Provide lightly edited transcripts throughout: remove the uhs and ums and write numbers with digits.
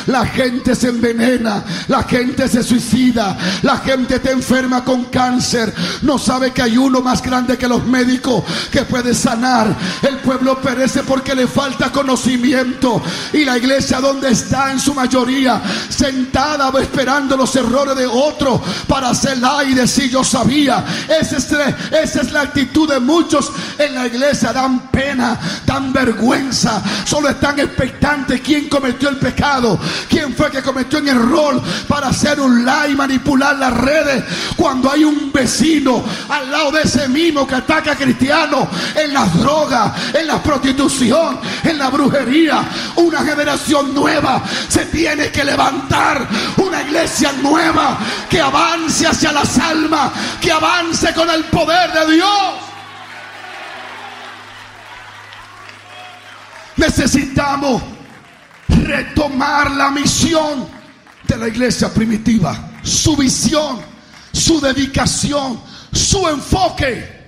La gente se envenena, la gente se suicida, la gente está enferma con cáncer. No sabe que hay uno más grande que los médicos que puede sanar. El pueblo perece porque le falta conocimiento. Y la iglesia, donde está en su mayoría sentada esperando los errores de otros para hacerla y decir yo sabía. Esa es la actitud de muchos en la iglesia. Dan pena, dan vergüenza, solo están expectantes quién cometió el pecado, quién fue que cometió un error para hacer un like, manipular las redes, cuando hay un vecino al lado de ese mismo que ataca a cristianos en las drogas, en la prostitución, en la brujería. Una generación nueva se tiene que levantar, una iglesia nueva que avance hacia las almas, que avance con el poder de Dios. Necesitamos retomar la misión de la iglesia primitiva, su visión, su dedicación, su enfoque.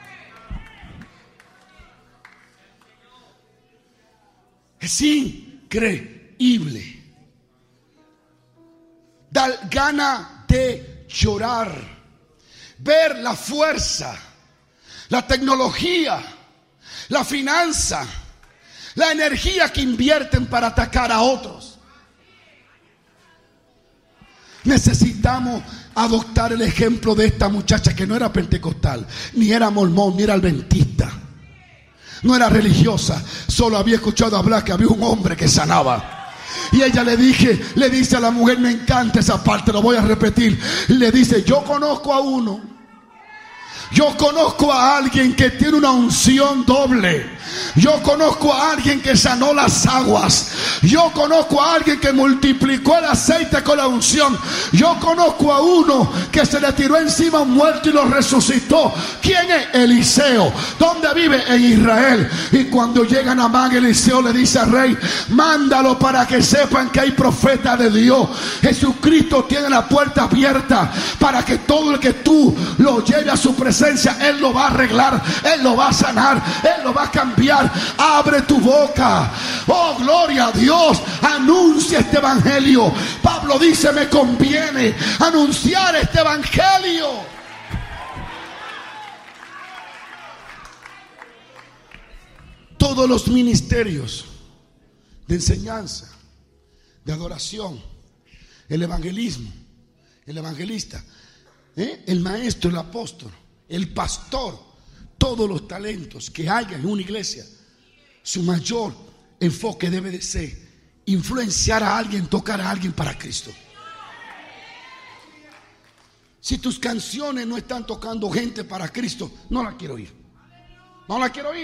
Es increíble. Da gana de llorar, ver la fuerza, la tecnología, la finanza, la energía que invierten para atacar a otros. Necesitamos adoptar el ejemplo de esta muchacha que no era pentecostal, ni era mormón, ni era adventista, no era religiosa, solo había escuchado hablar que había un hombre que sanaba. Y ella le dice a la mujer, me encanta esa parte, lo voy a repetir. Le dice, yo conozco a uno, yo conozco a alguien que tiene una unción doble. Yo conozco a alguien que sanó las aguas. Yo conozco a alguien que multiplicó el aceite con la unción. Yo conozco a uno que se le tiró encima a un muerto y lo resucitó. ¿Quién es? Eliseo. ¿Dónde vive? En Israel. Y cuando llega Naamán, Eliseo le dice al rey, mándalo para que sepan que hay profeta de Dios. Jesucristo tiene la puerta abierta para que todo el que tú lo lleve a su presencia, Él lo va a arreglar, Él lo va a sanar, Él lo va a cambiar. Abre tu boca. Oh, gloria a Dios. Anuncia este evangelio. Pablo dice, me conviene anunciar este evangelio. Todos los ministerios de enseñanza, de adoración, el evangelismo, el evangelista, el maestro, el apóstol, el pastor, todos los talentos que haya en una iglesia, su mayor enfoque debe de ser influenciar a alguien, tocar a alguien para Cristo. Si tus canciones no están tocando gente para Cristo, no la quiero oír. No la quiero oír.